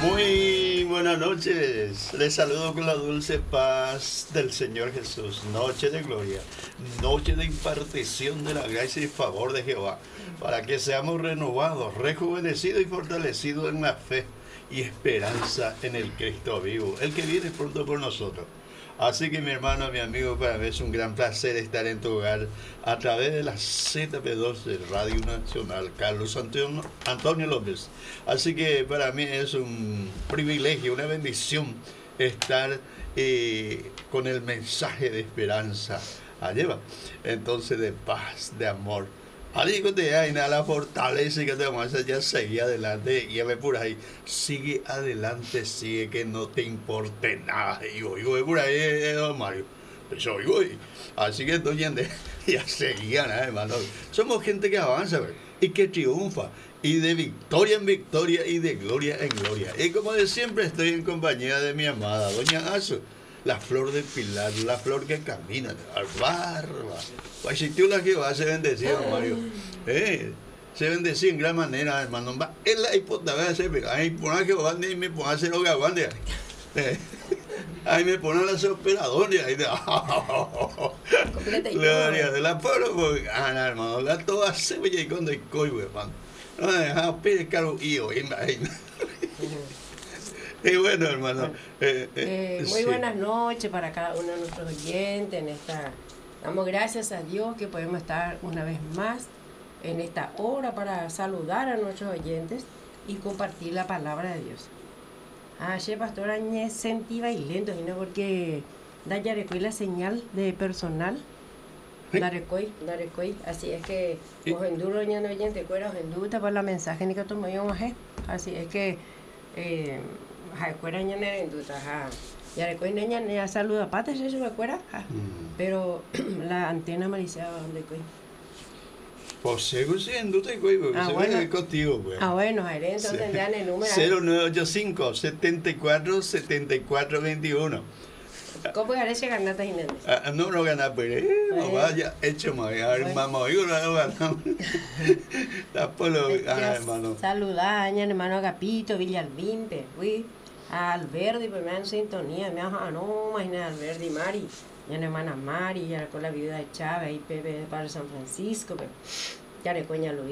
Muy buenas noches. Les saludo con la dulce paz del Señor Jesús. Noche de gloria, noche de impartición de la gracia y favor de Jehová, para que seamos renovados, rejuvenecidos y fortalecidos en la fe y esperanza en el Cristo vivo, el que viene pronto por nosotros. Así que mi hermano, mi amigo, para mí es un gran placer estar en tu hogar a través de la ZP2 Radio Nacional Carlos Antonio López. Así que para mí es un privilegio, una bendición estar con el mensaje de esperanza allí va. Entonces de paz, de amor. Allí que te hay la fortaleza y que te vamos a hacer, ya seguir adelante y ve por ahí, sigue adelante, sigue que no te importe nada. Y oigo por ahí, don Mario. Pues oigo, así que estoy yendo, ya seguían, hermano. Somos gente que avanza, ¿verdad? Y que triunfa, y de victoria en victoria y de gloria en gloria. Y como de siempre estoy en compañía de mi amada doña Azu, la flor del pilar, la flor que camina, barba. Pues si tú la que va a ser bendecida, Mario. Se bendecía en gran manera, hermano. Es la hipoteca, ahí ponen que van y me ponen a hacer lo que aguante. Ahí me ponen las operadoras. Gloria de la pueblo, hermano. La toda se ve y cuando hay coibo, hermano. No me dejan pedir caro y hoy. Y bueno, hermano. Muy buenas noches para cada uno de nuestros oyentes. Damos gracias a Dios que podemos estar una vez más en esta hora para saludar a nuestros oyentes y compartir la palabra de Dios. Ayer, pastora, sentí bailando, ¿no? Porque da ya la señal de personal. Darecoy, así es que os enduro ya no oyente, cuera os enduta por la mensaje ni que tomo yo más, así es que cuera ya no enduta, ya recuerda ya saluda patas eso me cuera, pero la antena malicia donde coy. Pues seguro sí enduta y coy, bueno. Contigo, pues. Bueno, Jairén, entonces ya en el número 0985 74 74 21. ¿Cómo es ese ganata Jiménez? No gana, pero vaya, hecho más. A ver, mamá, yo no ganamos. Hermano. Saludar, hermano Agapito, Villalvinte, Alberdi, pues me dan sintonía, me dan, no, imagina Alberdi, Mari, ya hermana Mari, ya con la viuda de Chávez, y Pepe para San Francisco, pues, ya le coña Luis,